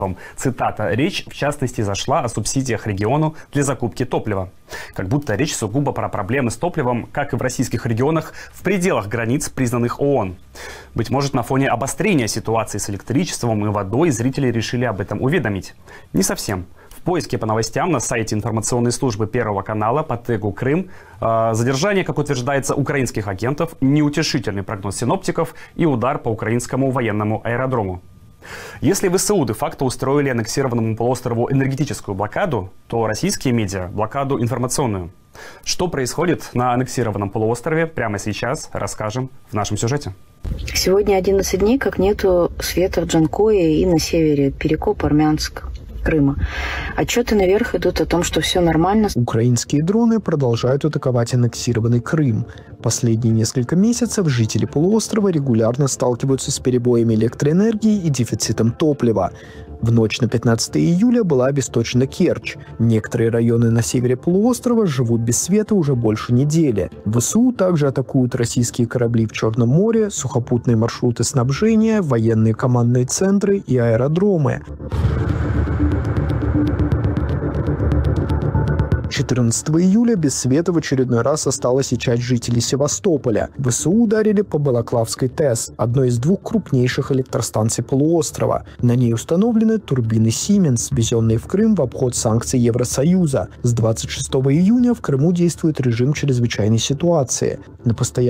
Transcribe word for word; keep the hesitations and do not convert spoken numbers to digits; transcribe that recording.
Цитата. «Речь, в частности, зашла о субсидиях региону для закупки топлива». Как будто речь сугубо про проблемы с топливом, как и в российских регионах, в пределах границ, признанных ООН. Быть может, на фоне обострения ситуации с электричеством и водой зрители решили об этом уведомить. Не совсем. В поиске по новостям на сайте информационной службы Первого канала по тегу «Крым» э, задержание, как утверждается, украинских агентов, неутешительный прогноз синоптиков и удар по украинскому военному аэродрому. Если ВСУ де-факто устроили аннексированному полуострову энергетическую блокаду, то российские медиа – блокаду информационную. Что происходит на аннексированном полуострове прямо сейчас, расскажем в нашем сюжете. Сегодня одиннадцать дней, как нету света в Джанкое и на севере Перекоп, Армянск, Крыма. Отчеты наверх идут о том, что все нормально. Украинские дроны продолжают атаковать аннексированный Крым. Последние несколько месяцев жители полуострова регулярно сталкиваются с перебоями электроэнергии и дефицитом топлива. В ночь на пятнадцатое июля была обесточена Керчь. Некоторые районы на севере полуострова живут без света уже больше недели. ВСУ также атакуют российские корабли в Черном море, сухопутные маршруты снабжения, военные командные центры и аэродромы. четырнадцатого июля без света в очередной раз осталась и часть жителей Севастополя. ВСУ ударили по Балаклавской ТЭС, одной из двух крупнейших электростанций полуострова. На ней установлены турбины Siemens, ввезенные в Крым в обход санкций Евросоюза. С двадцать шестого июня в Крыму действует режим чрезвычайной ситуации. На постоянном